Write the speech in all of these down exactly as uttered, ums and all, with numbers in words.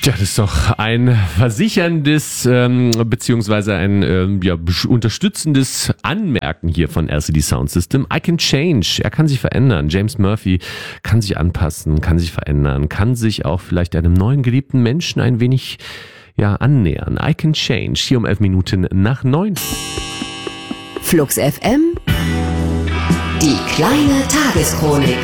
Ja, das ist doch ein versicherndes ähm, beziehungsweise ein ähm, ja, unterstützendes Anmerken hier von L C D Sound System. I can change. Er kann sich verändern. James Murphy kann sich anpassen, kann sich verändern, kann sich auch vielleicht einem neuen geliebten Menschen ein wenig ja annähern. I can change. Hier um elf Minuten nach neun. Flux F M. Die kleine Tageschronik.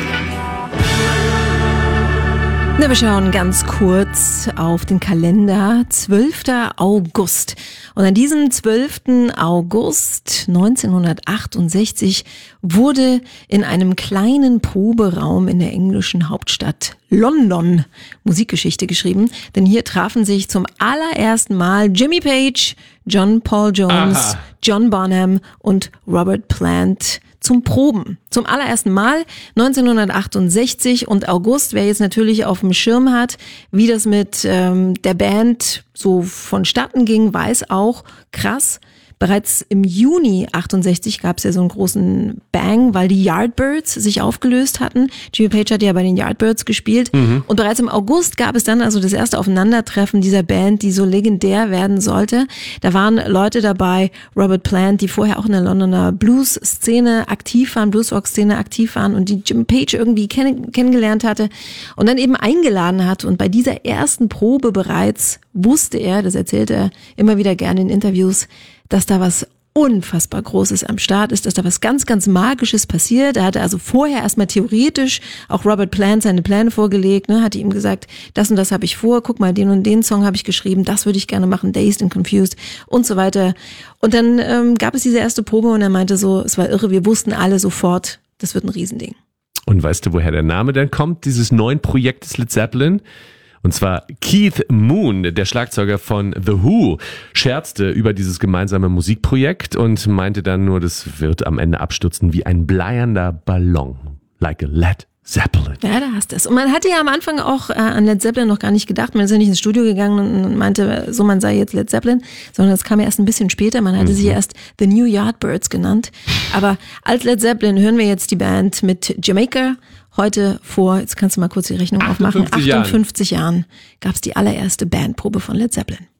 Na, wir schauen ganz kurz auf den Kalender. zwölfter August. Und an diesem zwölften August neunzehnhundertachtundsechzig wurde in einem kleinen Proberaum in der englischen Hauptstadt London Musikgeschichte geschrieben. Denn hier trafen sich zum allerersten Mal Jimmy Page, John Paul Jones, Aha. John Bonham und Robert Plant zum Proben. Zum allerersten Mal neunzehnhundertachtundsechzig und August, wer jetzt natürlich auf dem Schirm hat, wie das mit ähm, der Band so vonstatten ging, weiß auch, krass. Bereits im Juni achtundsechzig gab es ja so einen großen Bang, weil die Yardbirds sich aufgelöst hatten. Jimmy Page hat ja bei den Yardbirds gespielt. Mhm. Und bereits im August gab es dann also das erste Aufeinandertreffen dieser Band, die so legendär werden sollte. Da waren Leute dabei, Robert Plant, die vorher auch in der Londoner Blues-Szene aktiv waren, Bluesrock-Szene aktiv waren und die Jimmy Page irgendwie kenn- kennengelernt hatte und dann eben eingeladen hat. Und bei dieser ersten Probe bereits wusste er, das erzählt er immer wieder gerne in Interviews, dass da was unfassbar Großes am Start ist, dass da was ganz, ganz Magisches passiert. Da hatte also vorher erstmal theoretisch auch Robert Plant seine Pläne vorgelegt, ne, hatte ihm gesagt, das und das habe ich vor, guck mal, den und den Song habe ich geschrieben, das würde ich gerne machen, Dazed and Confused und so weiter. Und dann ähm, gab es diese erste Probe und er meinte so, es war irre, wir wussten alle sofort, das wird ein Riesending. Und weißt du, woher der Name denn kommt, dieses neuen Projektes Led Zeppelin? Und zwar Keith Moon, der Schlagzeuger von The Who, scherzte über dieses gemeinsame Musikprojekt und meinte dann nur, das wird am Ende abstürzen wie ein bleiernder Ballon. Like a Led Zeppelin. Ja, da hast du es. Und man hatte ja am Anfang auch äh, an Led Zeppelin noch gar nicht gedacht. Man ist ja nicht ins Studio gegangen und meinte, so man sei jetzt Led Zeppelin, sondern das kam ja erst ein bisschen später. Man hatte mhm. sie erst The New Yardbirds genannt. Aber als Led Zeppelin hören wir jetzt die Band mit Jamaica. Heute vor, jetzt kannst du mal kurz die Rechnung aufmachen, achtundfünfzig Jahren, Jahren gab es die allererste Bandprobe von Led Zeppelin.